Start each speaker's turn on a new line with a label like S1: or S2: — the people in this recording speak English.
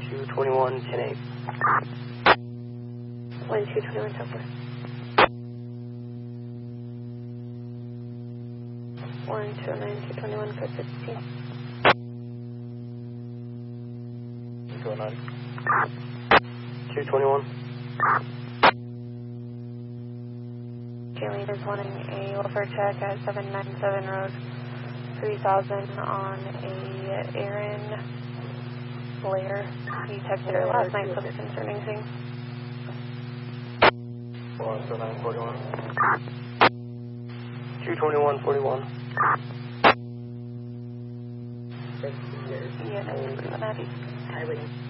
S1: 221, 10-8.
S2: 1221, Southwest. 129, 221, code 15.
S1: 209. 221.
S2: Kayleen is wanting a welfare check at 797 Road 3000 on a Aaron Blair. He texted her last night for the concerning thing.
S1: 40941. 22141.
S2: Yeah, that's pretty much